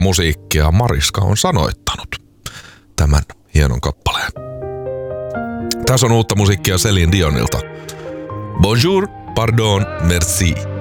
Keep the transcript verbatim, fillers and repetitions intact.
musiikkia Mariska on sanoittanut tämän hienon kappaleen. Tässä on uutta musiikkia Céline Dionilta. Bonjour, pardon, merci.